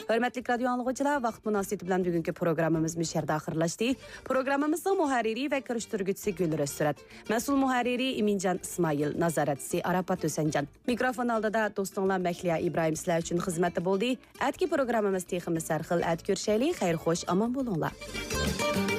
Hörmətli radio anlıqçılar, vaqt münasibəti bilan bugünkü proqramımız müşərdə axırlaşdı. Proqramımızın müharriri və kirişdirgüçüsü Gülrüz Sürət, məsul müharriri İmincan İsmail, nazaratçısı Arapat Ösəncan. Mikrofon aldida dostunlar Məhliya İbrahim sizlər üçün xidmətdə boldu. Ətki proqramımız teximiz sərxil ət görüşəli, xeyir xoş, aman bolunlar.